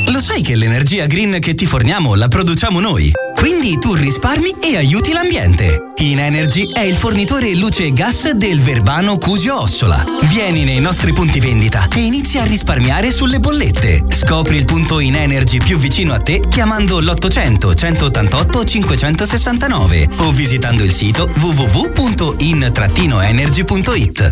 Lo sai che l'energia green che ti forniamo la produciamo noi? Quindi tu risparmi e aiuti l'ambiente. Inenergy è il fornitore luce e gas del Verbano Cusio Ossola. Vieni nei nostri punti vendita e inizia a risparmiare sulle bollette. Scopri il punto Inenergy più vicino a te chiamando l'800 188 569 o visitando il sito www.in-energy.it.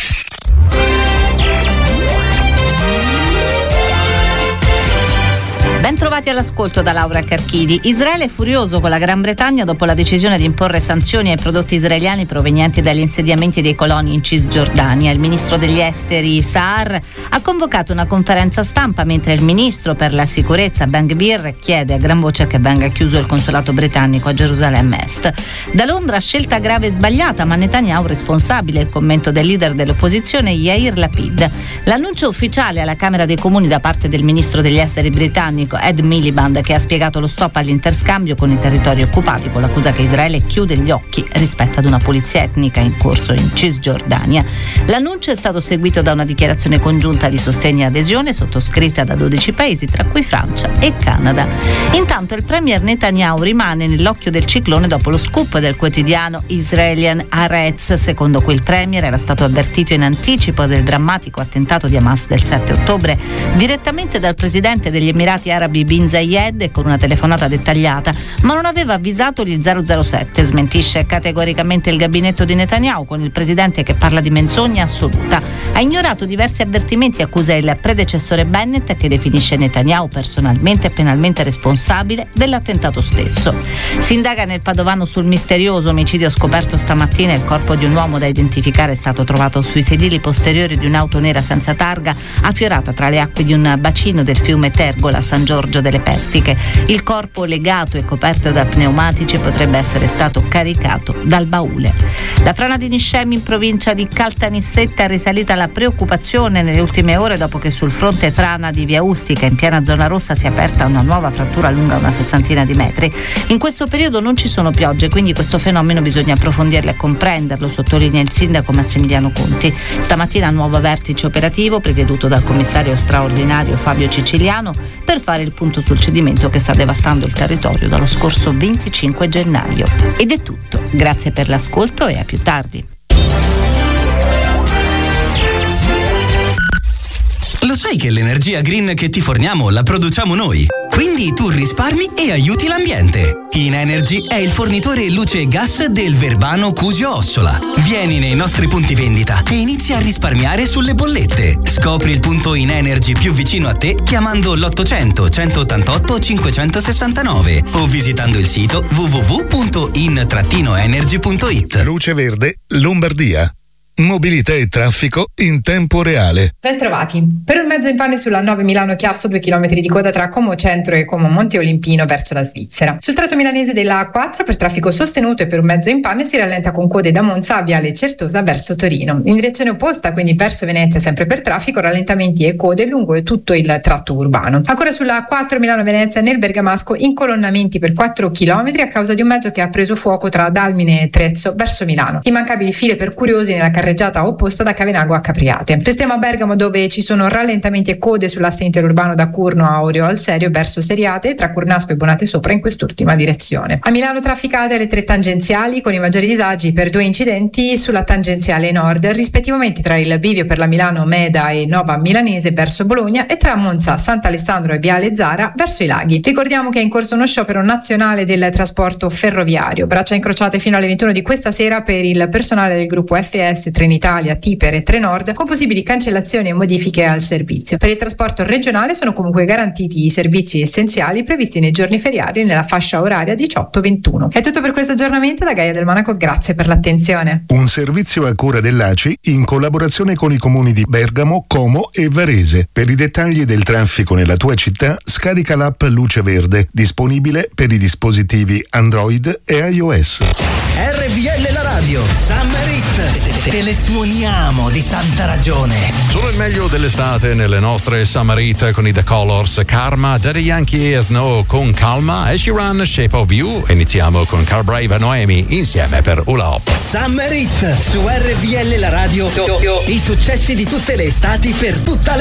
Ben trovati all'ascolto da Laura Carchidi. Israele è furioso con la Gran Bretagna dopo la decisione di imporre sanzioni ai prodotti israeliani provenienti dagli insediamenti dei coloni in Cisgiordania. Il ministro degli esteri Saar ha convocato una conferenza stampa mentre il ministro per la sicurezza Ben Gvir chiede a gran voce che venga chiuso il consolato britannico a Gerusalemme Est. Da Londra scelta grave e sbagliata, ma Netanyahu responsabile, il commento del leader dell'opposizione Yair Lapid. L'annuncio ufficiale alla Camera dei Comuni da parte del ministro degli esteri britannico Ed Miliband, che ha spiegato lo stop all'interscambio con i territori occupati con l'accusa che Israele chiude gli occhi rispetto ad una pulizia etnica in corso in Cisgiordania. L'annuncio è stato seguito da una dichiarazione congiunta di sostegno e adesione sottoscritta da 12 paesi, tra cui Francia e Canada. Intanto il premier Netanyahu rimane nell'occhio del ciclone dopo lo scoop del quotidiano Israelian Haaretz, secondo cui il premier era stato avvertito in anticipo del drammatico attentato di Hamas del 7 ottobre direttamente dal presidente degli Emirati Arabi Bin Zayed e con una telefonata dettagliata, ma non aveva avvisato gli 007. Smentisce categoricamente il gabinetto di Netanyahu, con il presidente che parla di menzogna assoluta. Ha ignorato diversi avvertimenti e accusa il predecessore Bennett, che definisce Netanyahu personalmente e penalmente responsabile dell'attentato stesso. Si indaga nel Padovano sul misterioso omicidio scoperto stamattina. Il corpo di un uomo da identificare è stato trovato sui sedili posteriori di un'auto nera senza targa affiorata tra le acque di un bacino del fiume Tergola, San Giorgio delle Pertiche. Il corpo, legato e coperto da pneumatici, potrebbe essere stato caricato dal baule. La frana di Niscem in provincia di Caltanissetta è risalita la preoccupazione nelle ultime ore dopo che sul fronte frana di Via Ustica, in piena zona rossa, si è aperta una nuova frattura lunga una 60 di metri. In questo periodo non ci sono piogge, quindi questo fenomeno bisogna approfondirlo e comprenderlo, sottolinea il sindaco Massimiliano Conti. Stamattina nuovo vertice operativo presieduto dal commissario straordinario Fabio Ciciliano per fare il punto sul cedimento che sta devastando il territorio dallo scorso 25 gennaio. Ed è tutto. Grazie per l'ascolto e a più tardi. Lo sai che l'energia green che ti forniamo la produciamo noi? Quindi tu risparmi e aiuti l'ambiente. Inenergy è il fornitore luce e gas del Verbano Cusio Ossola. Vieni nei nostri punti vendita e inizia a risparmiare sulle bollette. Scopri il punto Inenergy più vicino a te chiamando l'800 188 569 o visitando il sito www.in-energy.it. Luce Verde Lombardia. Mobilità e traffico in tempo reale. Ben trovati. Per un mezzo in pane sulla 9 Milano-Chiasso, 2 km di coda tra Como Centro e Como Monte Olimpino verso la Svizzera. Sul tratto milanese della A4 per traffico sostenuto e per un mezzo in pane si rallenta con code da Monza a Viale Certosa verso Torino. In direzione opposta, quindi verso Venezia, sempre per traffico, rallentamenti e code lungo tutto il tratto urbano. Ancora sulla A4 Milano-Venezia nel Bergamasco incolonnamenti per 4 km a causa di un mezzo che ha preso fuoco tra Dalmine e Trezzo verso Milano. Immancabili file per curiosi nella carreggiata opposta da Cavenago a Capriate. Restiamo a Bergamo, dove ci sono rallentamenti e code sull'asse interurbano da Curno a Orio al Serio verso Seriate tra Curnasco e Bonate Sopra in quest'ultima direzione. A Milano trafficate le 3 tangenziali con i maggiori disagi per 2 incidenti sulla tangenziale nord, rispettivamente tra il bivio per la Milano Meda e Nova Milanese verso Bologna e tra Monza Sant'Alessandro e Viale Zara verso i Laghi. Ricordiamo che è in corso uno sciopero nazionale del trasporto ferroviario. Braccia incrociate fino alle 21 di questa sera per il personale del gruppo FS Trenitalia, Tiper e Trenord, con possibili cancellazioni e modifiche al servizio. Per il trasporto regionale sono comunque garantiti i servizi essenziali previsti nei giorni feriali nella fascia oraria 18-21. È tutto per questo aggiornamento da Gaia del Monaco, grazie per l'attenzione. Un servizio a cura dell'ACI in collaborazione con i comuni di Bergamo, Como e Varese. Per i dettagli del traffico nella tua città, scarica l'app Luce Verde, disponibile per i dispositivi Android e iOS. RVL la radio, Summer Hit, te le suoniamo di santa ragione. Solo il meglio dell'estate nelle nostre Summer Hit con i The Colors, Karma, Daddy Yankee e Snow con Calma, e Sheeran, Shape of You. Iniziamo con Carl Brave e Noemi insieme per Hula Hop. Summer Hit su RVL la radio, i successi di tutte le estati per tutta